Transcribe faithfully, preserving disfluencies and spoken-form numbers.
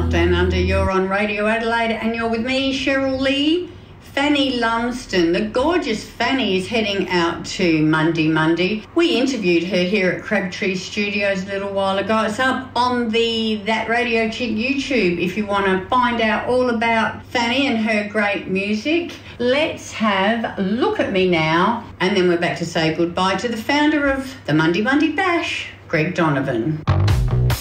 Up Down Under, you're on Radio Adelaide and you're with me, Cheryl Lee. Fanny Lumsden, the gorgeous Fanny, is heading out to Monday Monday. We interviewed her here at Crabtree Studios a little while ago. It's up on the That Radio Chick YouTube if you want to find out all about Fanny and her great music. Let's have a look at me now, and then we're back to say goodbye to the founder of the Monday Monday Bash, Greg Donovan.